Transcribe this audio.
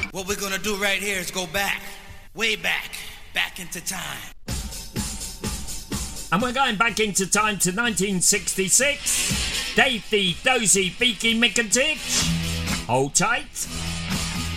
What we're gonna do right here is go back, way back into time. And we're going back into time to 1966. Dave the Dozy Beaky Mickatich. Hold tight.